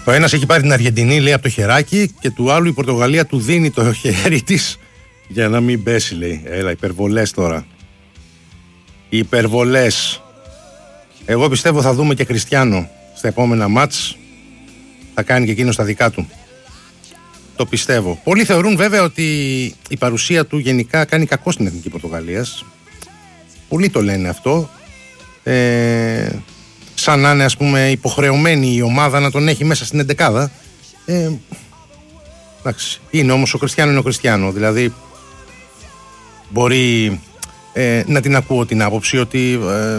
Ο ένας έχει πάρει την Αργεντινή, λέει, από το χεράκι, και του άλλου η Πορτογαλία του δίνει το χέρι της για να μην πέσει, λέει. Έλα, υπερβολές τώρα. Υπερβολές. Εγώ πιστεύω θα δούμε και Κριστιάνο στα επόμενα μάτς. Θα κάνει και εκείνο τα δικά του. Το πιστεύω. Πολλοί θεωρούν βέβαια ότι η παρουσία του γενικά κάνει κακό στην εθνική Πορτογαλίας. Πολλοί το λένε αυτό. Σαν να είναι, ας πούμε, υποχρεωμένη η ομάδα να τον έχει μέσα στην εντεκάδα. Εντάξει. Είναι όμως ο Κριστιάνο, είναι ο Κριστιάνο. Δηλαδή μπορεί να την ακούω την άποψη ότι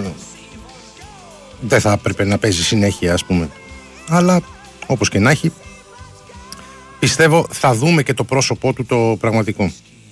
δεν θα έπρεπε να παίζει συνέχεια, ας πούμε. Αλλά όπως και να έχει, πιστεύω θα δούμε και το πρόσωπό του το πραγματικό.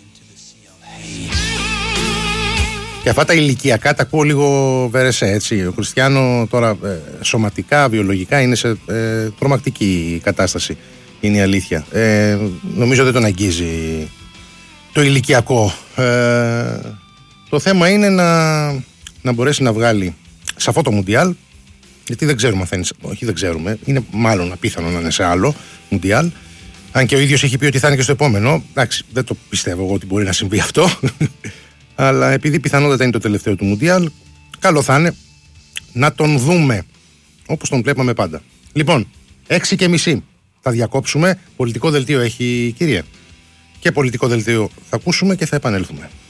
Και αυτά τα ηλικιακά τα ακούω λίγο βερεσέ, έτσι. Ο Κριστιάνο τώρα σωματικά, βιολογικά είναι σε τρομακτική κατάσταση. Είναι η αλήθεια. Νομίζω δεν τον αγγίζει το ηλικιακό. Το θέμα είναι να μπορέσει να βγάλει σε αυτό το Μουντιάλ, γιατί δεν ξέρουμε αν θα είναι, όχι δεν ξέρουμε, είναι μάλλον απίθανο να είναι σε άλλο Μουντιάλ. Αν και ο ίδιος έχει πει ότι θα είναι και στο επόμενο. Εντάξει, δεν το πιστεύω εγώ ότι μπορεί να συμβεί αυτό. Αλλά επειδή πιθανότατα είναι το τελευταίο του Μουντιάλ, καλό θα είναι να τον δούμε όπως τον βλέπαμε πάντα. Λοιπόν, 6:30 θα διακόψουμε. Πολιτικό δελτίο έχει, κυρία. Και πολιτικό δελτίο θα ακούσουμε και θα επανέλθουμε.